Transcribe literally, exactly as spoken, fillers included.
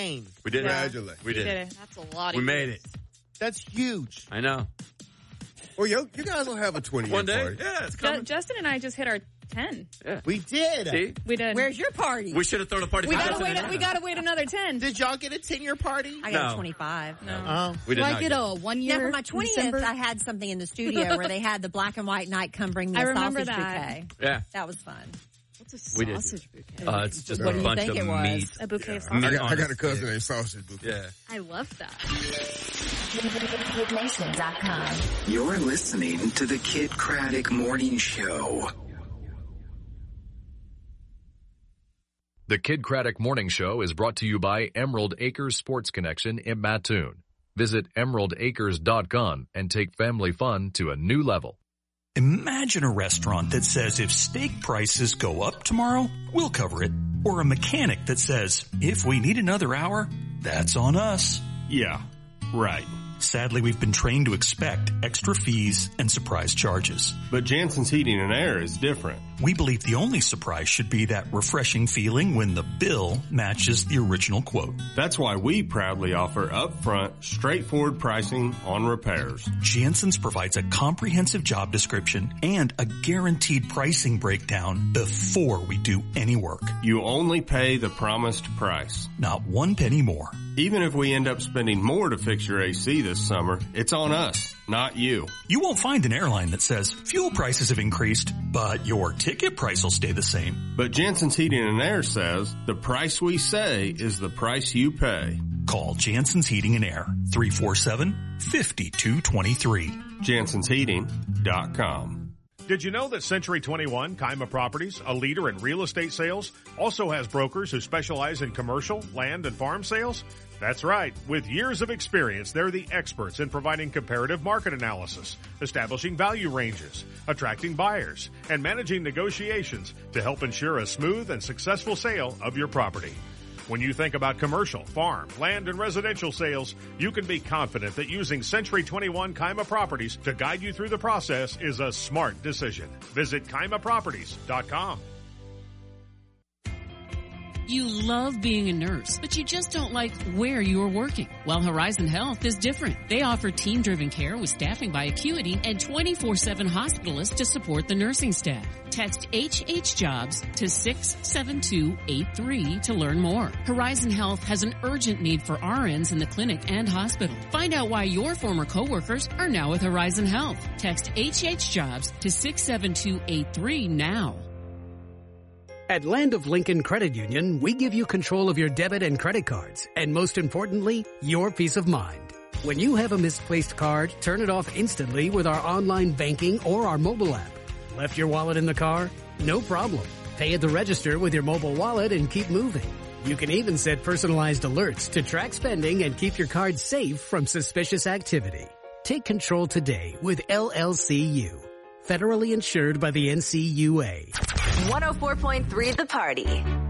nine. We did Yeah. it. Congratulations. We did, We it. did it. That's a lot of We made years. it. That's huge. I know. Well, you, you guys will have a twenty-year One day. party. Yeah, it's Ju- coming. Justin and I just hit our ten. Yeah. We did. See? We did. Where's your party? We should have thrown a party we for gotta Justin wait. and We Anna. gotta wait another ten. Did y'all get a ten-year party? I got No. a twenty-five. No. Oh. We did Do I not get get a one year? Now, for my twentieth, December? I had something in the studio where they had the black and white night come bring me I a remember sausage that. bouquet. Yeah. That was fun. What's a We did. sausage bouquet? Uh, it's just What a do you bunch think of it was? meat. A bouquet of I sausage. got, I got a cousin named Sausage Bouquet. Yeah. I love that. Kid Nation dot com. You're listening to the Kid Craddock Morning Show. The Kid Craddock Morning Show is brought to you by Emerald Acres Sports Connection in Mattoon. Visit emerald acres dot com and take family fun to a new level. Imagine a restaurant that says if steak prices go up tomorrow, we'll cover it. Or a mechanic that says, if we need another hour, that's on us. Yeah, right. Sadly, we've been trained to expect extra fees and surprise charges. But Jansen's Heating and Air is different. We believe the only surprise should be that refreshing feeling when the bill matches the original quote. That's why we proudly offer upfront, straightforward pricing on repairs. Jansen's provides a comprehensive job description and a guaranteed pricing breakdown before we do any work. You only pay the promised price. Not one penny more. Even if we end up spending more to fix your A C this summer, it's on us, not you. You won't find an airline that says fuel prices have increased, but your ticket price will stay the same. But Jansen's Heating and Air says the price we say is the price you pay. Call Jansen's Heating and Air, three four seven, five two two three. Jansens Heating dot com. Did you know that Century twenty-one, Kaima Properties, a leader in real estate sales, also has brokers who specialize in commercial, land, and farm sales? That's right. With years of experience, they're the experts in providing comparative market analysis, establishing value ranges, attracting buyers, and managing negotiations to help ensure a smooth and successful sale of your property. When you think about commercial, farm, land, and residential sales, you can be confident that using Century twenty-one Kaima Properties to guide you through the process is a smart decision. Visit Kaima Properties dot com. You love being a nurse, but you just don't like where you are working. Well, Horizon Health is different. They offer team-driven care with staffing by Acuity and twenty-four seven hospitalists to support the nursing staff. Text H H Jobs to six seven two eight three to learn more. Horizon Health has an urgent need for R Ns in the clinic and hospital. Find out why your former coworkers are now with Horizon Health. Text H H Jobs to six seven two eight three now. At Land of Lincoln Credit Union, we give you control of your debit and credit cards, and most importantly, your peace of mind. When you have a misplaced card, turn it off instantly with our online banking or our mobile app. Left your wallet in the car? No problem. Pay at the register with your mobile wallet and keep moving. You can even set personalized alerts to track spending and keep your card safe from suspicious activity. Take control today with L L C U. Federally insured by the N C U A. one oh four point three The Party.